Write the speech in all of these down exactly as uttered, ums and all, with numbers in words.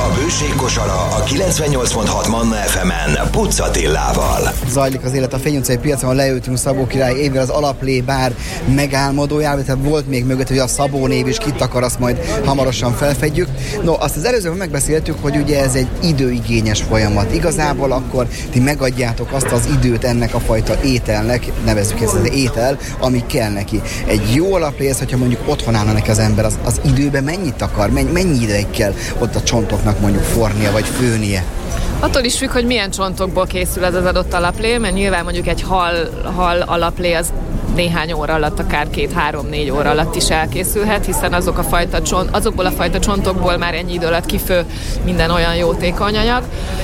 A Bőség kosara a kilencvennyolc pont hat Manna ef emen Puc Attilával. Zajlik az élet a Fény utcai piacon, leültünk Szabó Király Évvel, az Alaplé bár megálmodójával, tehát volt még mögött, hogy a Szabó név is kit akar, azt majd hamarosan felfedjük. No, azt az előzőben megbeszéltük, hogy ugye ez egy időigényes folyamat. Igazából akkor ti megadjátok azt az időt ennek a fajta ételnek, nevezzük ezt az étel, ami kell neki. Egy jó alaplé, hogyha mondjuk otthon állna neki az ember, az, az időben mennyit akar, mennyi, mennyi ideig kell ott a csontoknak mondjuk fornia vagy főnie? Attól is függ, hogy milyen csontokból készül ez az adott alaplé, mert nyilván mondjuk egy hal, hal alaplé az néhány óra alatt, akár két-három-négy óra alatt is elkészülhet, hiszen azok a fajta csont, azokból a fajta csontokból már ennyi idő alatt kifő minden olyan jótékony anyag.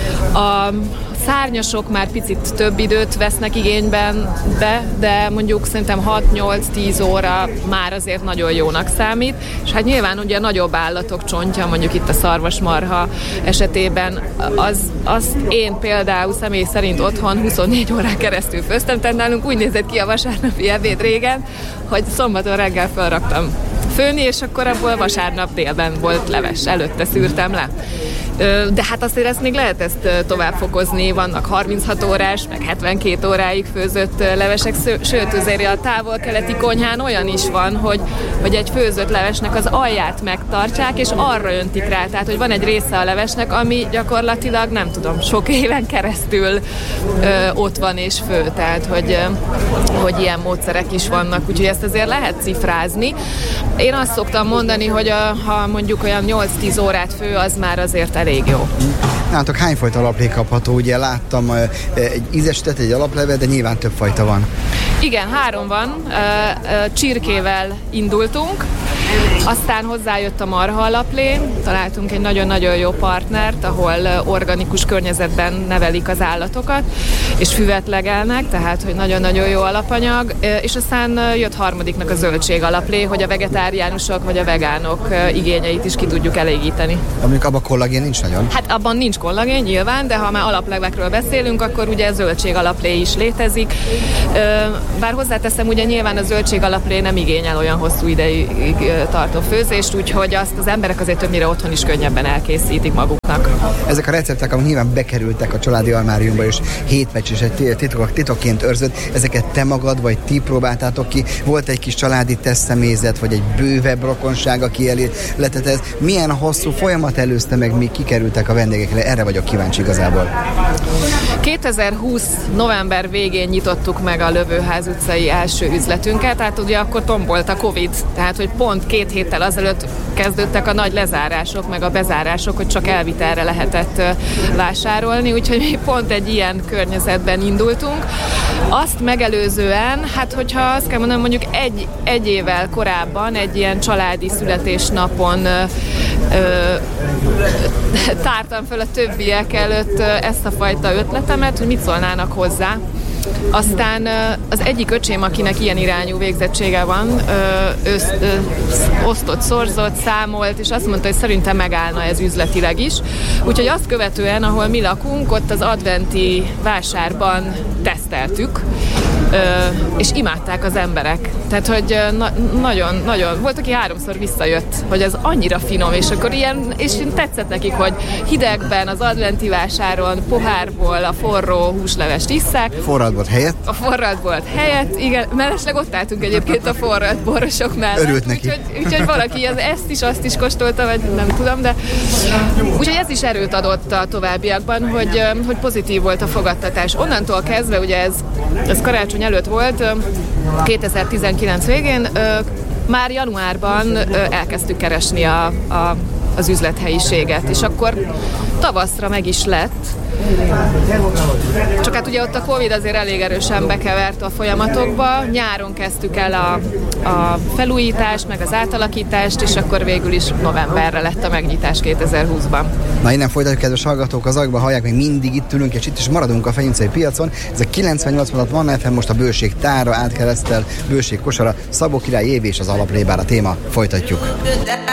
A szárnyasok már picit több időt vesznek igényben, be, de mondjuk szerintem hat-nyolc-tíz óra már azért nagyon jónak számít, és hát nyilván ugye a nagyobb állatok csontja, mondjuk itt a szarvasmarha esetében, az, azt én például személy szerint otthon huszonnégy órán keresztül főztem, tehát nálunk úgy nézett ki a vasárnapi ebéd régen, hogy szombaton reggel felraktam főni, és akkor abból vasárnap délben volt leves, előtte szűrtem le. De hát azért ezt még lehet ezt tovább fokozni, vannak harminchat órás, meg hetvenkét óráig főzött levesek, sőt azért a távol-keleti konyhán olyan is van, hogy, hogy egy főzött levesnek az alját megtartsák, és arra öntik rá, tehát hogy van egy része a levesnek, ami gyakorlatilag nem tudom, sok éven keresztül ö, ott van és fő, tehát hogy, hogy ilyen módszerek is vannak, úgyhogy ezt azért lehet cifrázni. Én azt szoktam mondani, hogy a, ha mondjuk olyan nyolc-tíz órát fő, az már azért elég jó. Nálatok hányfajta alaplé kapható? Ugye láttam egy ízesített, egy alaplevet, de nyilván több fajta van. Igen, három van. Csirkével indultunk, aztán hozzájött a marha alaplé, találtunk egy nagyon-nagyon jó partnert, ahol organikus környezetben nevelik az állatokat, és füvet legelnek, tehát hogy nagyon-nagyon jó alapanyag, és aztán jött harmadiknak a zöldség alaplé, hogy a vegetáriánusok vagy a vegánok igényeit is ki tudjuk elégíteni. Mondjuk abban kollagén nincs nagyon? Hát abban nincs kollagén nyilván, de ha már alaplevekről beszélünk, akkor ugye zöldség alaplé is létezik. Bár hozzáteszem, ugye nyilván a zöldség alaplé nem igényel olyan hosszú ideig tartó főzést, úgyhogy azt az emberek azért többnyire otthon is könnyebben elkészítik maguknak. Ezek a receptek, amik nyilván bekerültek a családi armáriumba, és hétpecs egy titok, titokként őrzött, ezeket te magad vagy ti próbáltátok ki? Volt egy kis családi tesztszemélyzet, vagy egy bővebb rokonság, aki elé letetez? Milyen hosszú folyamat előzte meg, míg kikerültek a vendégekre? Erre vagyok kíváncsi igazából. kétezer-húsz november végén nyitottuk meg a Lövőház utcai első üzletünket, tehát ugye akkor tombolt a Covid, tehát hogy pont két héttel azelőtt kezdődtek a nagy lezárások, meg a bezárások, hogy csak elvitelre lehetett vásárolni, úgyhogy mi pont egy ilyen környezetben indultunk. Azt megelőzően, hát hogyha azt kell mondanom, mondjuk egy, egy évvel korábban, egy ilyen családi születésnapon ö, ö, tártam föl a többiek előtt ezt a fajta ötletemet, hogy mit szólnának hozzá. Aztán az egyik öcsém, akinek ilyen irányú végzettsége van, ő osztott, szorzott, számolt, és azt mondta, hogy szerintem megállna ez üzletileg is. Úgyhogy azt követően, ahol mi lakunk, ott az adventi vásárban teszteltük, és imádták az emberek. Tehát, hogy na- nagyon, nagyon, volt, aki háromszor visszajött, hogy ez annyira finom, és akkor ilyen, és tetszett nekik, hogy hidegben az adventi vásáron pohárból a forró húslevest isszák. Forralt volt helyett? A forralt volt helyett, igen, mellesleg ott álltunk egyébként a forralt borosok mellett. Örült neki. Úgyhogy, úgyhogy valaki az ezt is, azt is kóstolta, vagy nem tudom, de úgyhogy ez is erőt adott a továbbiakban, hogy, hogy pozitív volt a fogadtatás. Onnantól kezdve, ugye ez, ez karácsony előtt volt, kétezer-tizenkilenc végén, már januárban elkezdtük keresni a, a, az üzlethelyiséget, és akkor tavaszra meg is lett. Csak hát ugye ott a Covid azért elég erősen bekevert a folyamatokba. Nyáron kezdtük el a, a felújítást, meg az átalakítást, és akkor végül is novemberre lett a megnyitás kétezer-húszban. Na, innen folytatjuk, kedves hallgatók, az agyban hallják, még mindig itt ülünk, és itt is maradunk a Fény utcai piacon. Ez a kilencvennyolc pont hat Manna ef em, most a Bőség tára átkeresztel, Bőség kosara, Szabó Király Év és az Alaplé bár a téma. Folytatjuk.